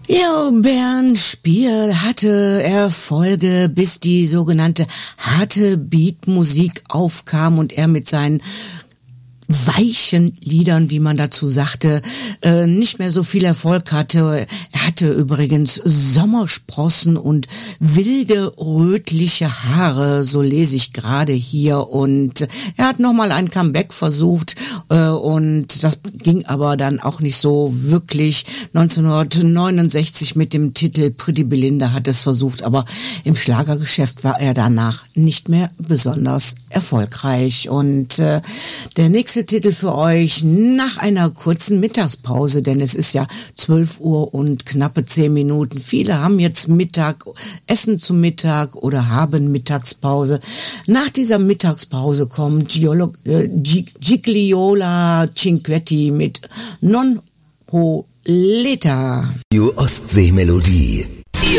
Ja, Bernd Spier hatte Erfolge, bis die sogenannte harte Beatmusik aufkam und er mit seinen weichen Liedern, wie man dazu sagte, nicht mehr so viel Erfolg hatte. Er hatte übrigens Sommersprossen und wilde rötliche Haare, so lese ich gerade hier. Und er hat nochmal ein Comeback versucht und das ging aber dann auch nicht so wirklich. 1969 mit dem Titel Pretty Belinda hat es versucht, aber im Schlagergeschäft war er danach nicht mehr besonders erfolgreich. Und der nächste Titel für euch nach einer kurzen Mittagspause, denn es ist ja 12 Uhr und knappe 10 Minuten. Viele haben jetzt Essen zum Mittag oder haben Mittagspause. Nach dieser Mittagspause kommt Gigliola Cinquetti mit Non Ho Leta. Die Ostsee-Melodie.